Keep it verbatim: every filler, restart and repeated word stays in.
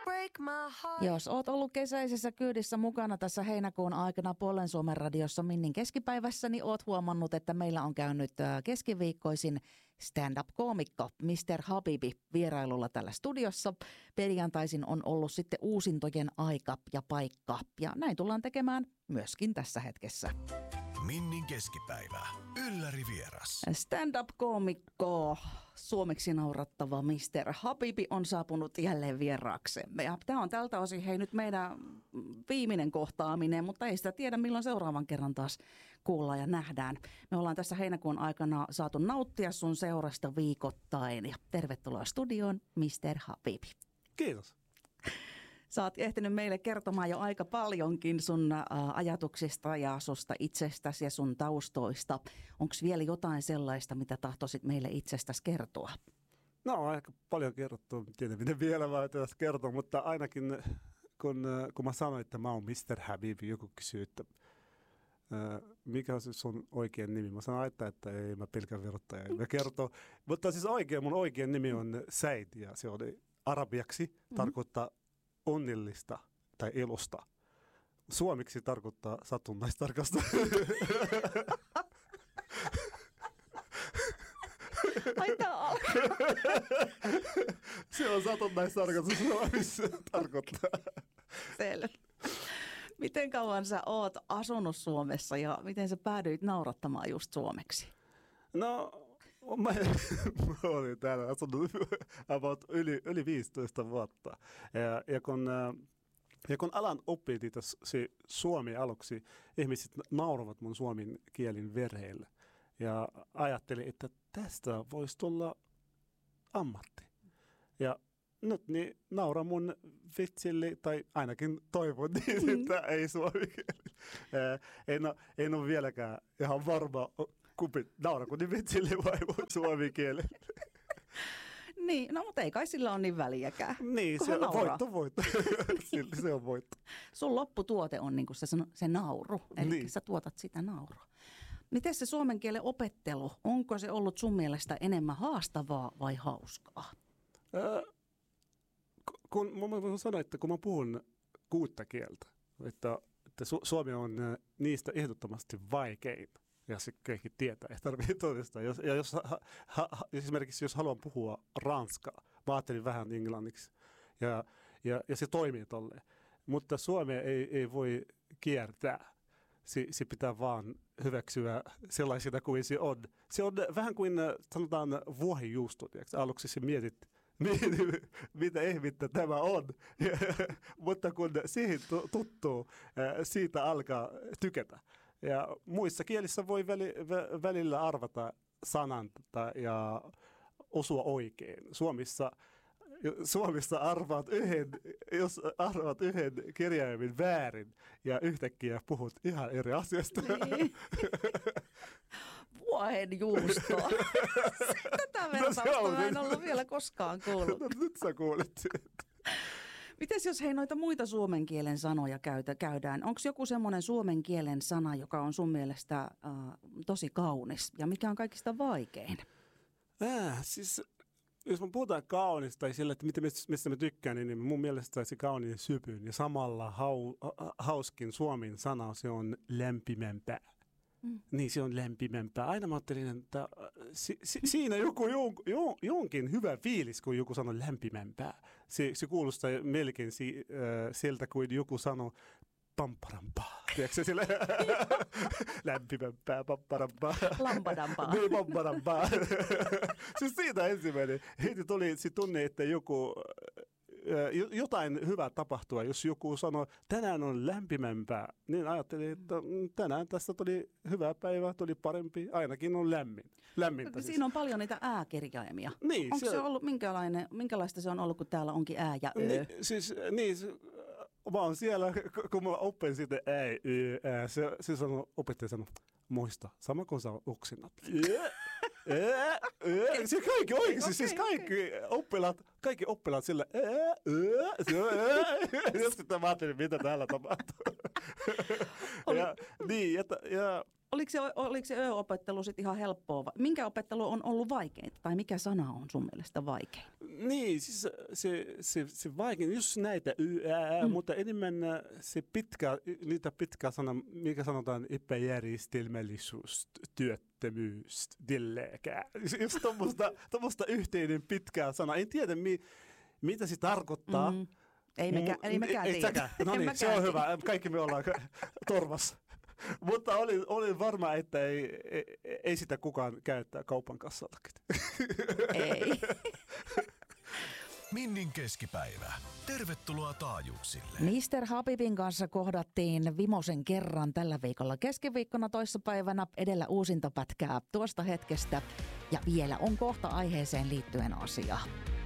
break my heart. Jos oot ollut kesäisessä kyydissä mukana tässä heinäkuun aikana Puolen Suomen radiossa Minnin keskipäivässä, niin oot huomannut, että meillä on käynyt keskiviikkoisin stand-up-koomikko mister Habibi vierailulla tällä studiossa. Perjantaisin on ollut sitten uusintojen aika ja paikka, ja näin tullaan tekemään myöskin tässä hetkessä. Minnin keskipäivä. Ylläri vieras. Stand-up-koomikko, suomeksi naurattava mister Habibi on saapunut jälleen vieraaksemme. Ja tämä on tältä osin hei nyt meidän viimeinen kohtaaminen, mutta ei sitä tiedä milloin seuraavan kerran taas kuullaan ja nähdään. Me ollaan tässä heinäkuun aikana saatu nauttia sun seurasta viikoittain. Ja tervetuloa studioon, mister Habibi. Kiitos. Sä oot ehtinyt meille kertomaan jo aika paljonkin sun ä, ajatuksista ja susta itsestäsi ja sun taustoista. Onko vielä jotain sellaista, mitä tahtoisit meille itsestäsi kertoa? No aika paljon kerrottu. Tiedän, miten vielä mä tässä kertoa, mutta ainakin kun, kun mä sanoin, että mä oon mister Habibi, joku kysyy, että mikä on sun oikea nimi? Mä sanoin, että, että ei mä pelkän verottaja. Mä kertoo. Mutta siis oikein, mun oikea nimi on Said ja se oli arabiaksi, mm-hmm. tarkoittaa onnellista tai elosta. Suomeksi tarkoittaa satunnaistarkasta. Ai tää on. Se on satunnaistarkastus Suomessa tarkoittaa. Selvä. Miten kauan sä oot asunut Suomessa ja miten sä päädyit naurattamaan just suomeksi? No, mä, mä olin täällä asunut about yli, yli viisitoista vuotta. Ja, ja, kun, ja kun alan oppiin se suomi aluksi, ihmiset nauravat mun suomen kielin verheillä. Ja ajattelin, että tästä voisi tulla ammatti. Ja nyt niin naura mun vitsille, tai ainakin toivon niin, että ei suomi kieli. En, en ole vieläkään ihan varma, kumpi naura kun niin vitsille vai suomi kieli. Niin, no mutta ei kai sillä ole niin väliäkään. Niin, se on voitto, voitto. Se on voitto. Sun lopputuote on niin kuin se, se nauru, eli niin. Sä tuotat sitä naurua. Miten se suomen kielen opettelu, onko se ollut sun mielestä enemmän haastavaa vai hauskaa? Äh, kun mä voin sanoa, että kun mä puhun kuutta kieltä, että, että su- suomi on niistä ehdottomasti vaikein. Ja se kaikki tietää, ei tarvitse todistaa. Jos, ja jos, ha, ha, esimerkiksi jos haluan puhua ranskaa, mä ajattelin vähän englanniksi. Ja, ja, ja se toimii tolleen. Mutta suomea ei, ei voi kiertää. Se, se pitää vaan hyväksyä sellaisena kuin se on. Se on vähän kuin sanotaan vuohijuusto. Aluksi sä mietit, mitä ihmettä tämä on. Mutta kun siihen tuttuu, siitä alkaa tykätä. Ja muissa kielissä voi väli, vä, välillä arvata sanan ja osua oikein. Suomessa, Suomessa arvaat yhden, jos arvaat yhden kirjaimen väärin ja yhtäkkiä puhut ihan eri asiasta. Niin. Vuohenjuusto. Tätä vertausta mä en ollut vielä koskaan kuullut. No, nyt sä kuulit siitä. Mites jos hei noita muita suomen kielen sanoja käytä, käydään? Onko joku semmoinen suomen kielen sana, joka on sun mielestä äh, tosi kaunis ja mikä on kaikista vaikein? Äh, siis jos me puhutaan kaunista tai sillä, että mistä mä tykkään, niin mun mielestä se kaunin sypyn ja samalla hau, hauskin suomen sana se on lämpimämpää. Mm. Niin, se on lämpimämpää. Aina mä ajattelin, että si, si, siinä joku jon, jon, jonkin hyvä fiilis, kun joku sanoo lämpimämpää. Se, se kuulostaa melkein si, äh, sieltä, kuin joku sanoo pamparampaa. Tiedätkö sille? Lämpimämpää, pamparampaa. Lampadampaa. Niin, pamparampaa. Siis siitä ensimmäinen. Heti tuli se tunne, että joku jotain hyvää tapahtua, jos joku sanoo, tänään on lämpimämpää, niin ajattelin, että tänään tässä tuli hyvä päivä, tuli parempi, ainakin on lämmin. Lämmintä Siinä siis. on paljon niitä ääkirjaimia. Niin, onko se, se ollut, minkälainen, minkälaista se on ollut, kun täällä onkin ää ja ö? Niin, siis, niin, mä oon siellä, kun mä opin siitä ää, ö, ää, se, se sanoo, opettaja sanoo, muista, sama kuin sä oksinnat. Se kaikki oikeasti, siis kaikki oppilaat, kaikki oppilaat sillä Ja sitten mä ajattelin, mitä täällä tapahtuu. ja, niin, ja, ja Oliko se, oliko se yöopettelu sitten ihan helppoa? Minkä opettelu on ollut vaikeinta? Tai mikä sana on sun mielestä vaikein? Niin, siis se, se, se vaikein, just näitä y, ää, mm. mutta enemmän se pitkä, niitä pitkä sana, mikä sanotaan epäjärjestelmällisyys, työttömyys, dilleekää. Just tuommoista yhteinen pitkä sana. En tiedä, mi, mitä se tarkoittaa. Mm. Ei mekään, ei mekään ei, tiedä. No niin, se on hyvä. Kaikki me ollaan torvassa. Mutta olin, olin varma, että ei, ei, ei sitä kukaan käyttää kaupan kassallakin. Ei. Minnin keskipäivä. Tervetuloa taajuuksille. mister Habibin kanssa kohdattiin vimosen kerran tällä viikolla keskiviikkona toissapäivänä edellä uusinta pätkää tuosta hetkestä. Ja vielä on kohta aiheeseen liittyen asiaa.